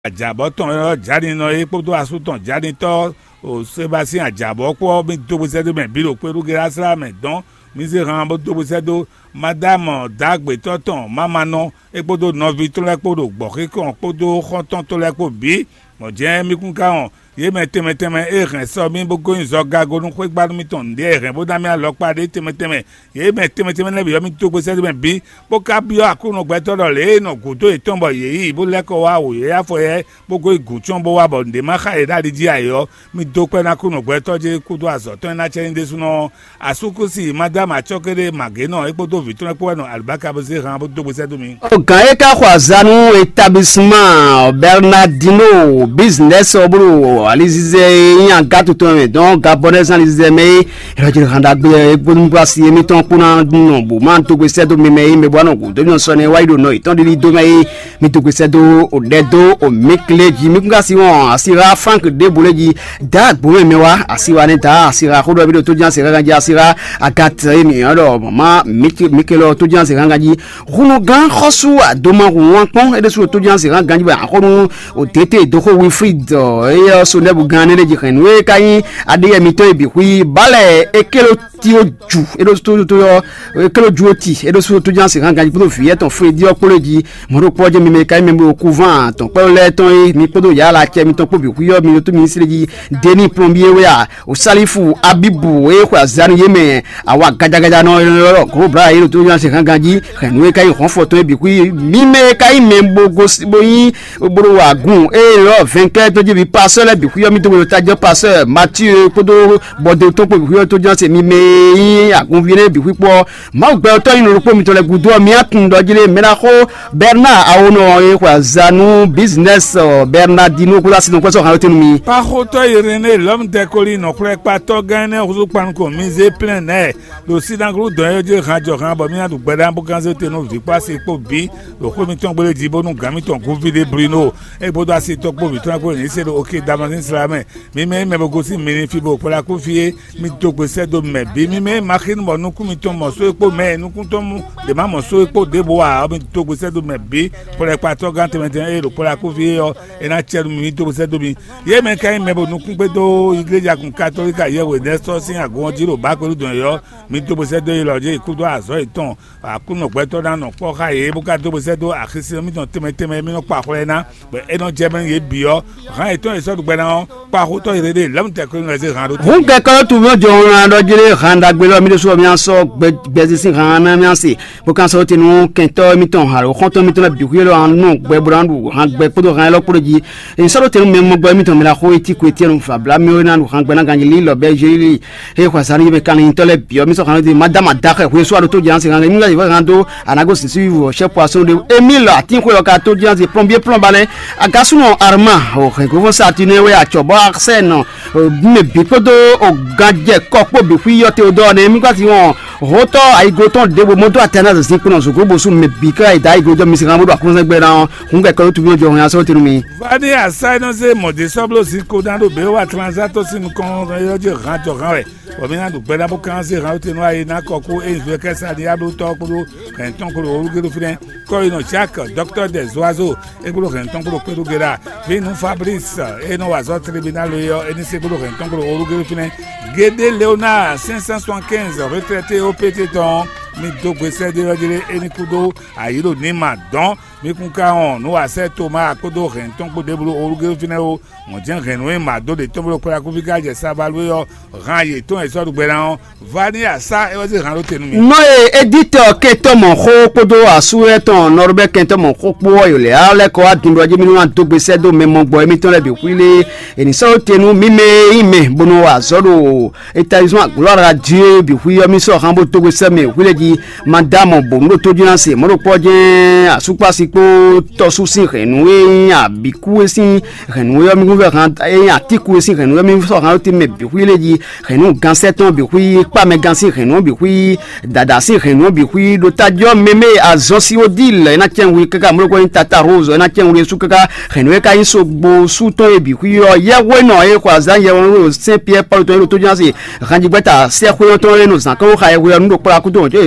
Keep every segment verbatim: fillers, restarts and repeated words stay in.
àjàbọ̀ tán ẹ̀rọ jáde náà epo tó aṣọ tán jáde tọ́ ò sébàsí àjàbọ̀ pọ̀ mi tó bó sẹ́dọ̀ mẹ́ bí ló pé rúgẹ́ asra mẹ́ dán mi sì hàn bó tó bó sẹ́dọ̀ madame dàgbé tọ́tàn máma ná epo tó nọ́ọ̀fì tó lẹ́pọ̀ tó gbọ̀ kíkọ́ epo tó xọ́tàn tó lẹ́pọ̀ bí mọ̀jẹ́ mi kún káwọn yé mẹ tẹmẹtẹmẹ ehẹn sọ mi gbogbo yin zọ gago nu kó gbádùn mi tàn dé ehẹn bó dàmí àlọ́pàá dé tẹmẹtẹmẹ yé mẹ tẹmẹtẹmẹ lẹ́bi yọmi tó gbèsè tẹmẹ bí bó ká bí ọ àkóónù gbẹtọ lọ lé nà gòtó ìtọ́nbọ̀ yèyí bó lẹ́kọ̀ọ́ wa wò yẹ afọ yẹ gbogbo ìgùtún bó wà bọ̀ ǹdè má ká yẹ dáadé jí àyọ mi tó pẹ́ náà kóónù gbẹtọ́ jẹ́ kótó àzọ̀ tó iná tsẹ́ ní dé súná àsókòsì madame àtsọ́kẹ́dẹ́ màgé náà epo tó fi tó lẹ́kọ̀ọ́ wẹ̀ nà àlùbákà bó ṣe hàn bó tó gbèsè tó mi. ọ̀gá yẹ ká kó àzánú établissement Bernardino business ọ̀bùrù alizize yan gato to me don gabonais alizize me roger handa gbe gbonugba si emi ton kuna no bo man to gbese do me me me bo na go do so ne why do no iton di do me mi to gbese do o dedo o mekleji mi kunga si won asira frank de boleji da gbo me wa asiwa ni ta asira ko do bi do to jan se ganji asira agat emi ro mama mikelo to jan se ganji hunu gan khosu adoma won pon e de so to jan se ganji ba akonu o tete do ko Wilfried e so ne bu gan ne ji kan we kai adeyemi to ibi hui bale ekelo ti oju edo to to yo ekelo ju oti edo so to janse kan ganji podo fi eton fun di opoloji mo ro poje mi me kai me mo ku van ton pe le ton mi podo ya la che mi ton po bi hu yo mi to mi sileji deni plombier we a o salifu abibu e kwa zanu yeme awa gajagaja no ro ko bra e to janse kan ganji kan we kai hon fo to ibi hui mi me kai me bogo boyin oboro wa gun e ro vingt to ji bi passer bi hu yo mi to wo tajo passer Mathieu podo bode to po bi hu to janse mi me yin agunvire bi pipo ma gbe oto yin ro mi to le gudo mi atun dojile mira ko Bernard awono e kwa zanu business Bernardino kula sinu ko so kan tenu mi pa ko to irene l'homme de colline ko pa to gane ozu pan ko mise plein air lo si dan groupe de yo radio kan bo mi na du gbedan bo kan se tenu vi passe po bi lo ko mi ton gbele di bo nu gami ton ko vide Bruno e bo do asi to po bi ton ko ni se ok damazin slame mi me me bo go si mi ni fi bo pola ko fie mi to gbese do me bi mi me machine mo nu ku mi to mo so epo me nu ku to mu de ma mo so epo de bo wa mi to gbese do me bi pola pa to gan teme teme e ro pola ko fie yo e na cheru mi to gbese do mi ye me kai me bo nu ku pe do iglesia kun catholic ye we nestor sin agun jiro ba pelu don yo mi to gbese do lo je ku do azo iton akunu pe to da no po ka ye bu ka to gbese do akisi mi ton teme teme mi no pa ko na be e no je men ye bi yo ran iton e so do gbe na pa ko to ire de lam te ko no se ran do hun ke ko tu mo jo ran do jire handa gbe lo mi so mi an so gbe sin ran na mi an si bo kan so tinu kento mi ton haro khonto mi ton bi ku lo an no gbe brandu han gbe podo ran lo proji en so tinu me mo gbe mi ton mi la ko eti ku eti no fa bla mi na no han gbe na ganji li lo be jiri e kwa sari be kan in tole bi o mi so kan de madame dake ku so to jan sin ran mi la ran do anago si si wo chef poisson de Emile atin ko yo ka to jan si plombier plombalin agasuno arma o ko vo satine we a chobo arseno me bi podo o gaje kopo bi fi yo te odo ne mi gba ti won hoto aigo ton debo moto atena sin kuno so go su me bi ka ida aigo jo mi sin modo akun se gbe na hun ke ko tu bi jo han so ti mi vani aside no se mo de soblo si ko dan do be wa transato sin kon yo je ran jo ran we o mi na du gbe da bo kan se ran te no ai na koko e je ke sa dia do to ko kan ton ko o ruge do fine ko ino chaque docteur des oiseaux e ko kan ton ko ko do gera vi no Fabrice e no wa zo tribunal yo e ni se ko kan ton ko o ruge do fine Gédé Léonard cinq cent soixante-quinze retraité au Pététon mi do gbese de rojire eni kudo ayiro ni ma don mi kun ka on no ase Thomas akodo renton ko de bulu oruge fine o mo jen renwe ma do de tombo ko la ko fi ka je sabalu yo ran ye ton e so du gberan vani asa e wo se ran lo tenu mi no e editor ke to mo ko podo asure ton norbe ke to mo ko po yo le ale ko adun roje mi no do gbese do me mo gbo mi ton le bi kwile eni so tenu mi me ime bono wa zoro établissement gloire Dieu bi wi yo mi so kan bo to gbese me kwile madame bondo to jinase mo ro poje asupa sipo to su sin renu e abiku sin renu yo mi go kan e atiku sin renu yo mi so kan ti me bi wi leji renu gan seton bi wi pa me gan sin renu bi wi dada sin renu bi wi do tajo meme azosi odil na chen wi kaka mo ro ko tata rose na chen wi su kaka renu e ka yin so gbo su to e bi wi yo ye we no e kwa zan ye won Saint Pierre Paul to to jinase ranji gbeta se ko to renu san ko ka ye we no pa ku to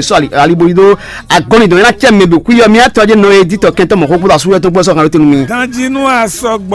so alibolido agoni do na chemme be kuyo mi atoje no edito kento mo ko puta suwe to gbo so kan lo tenu mi Danjinu asogbo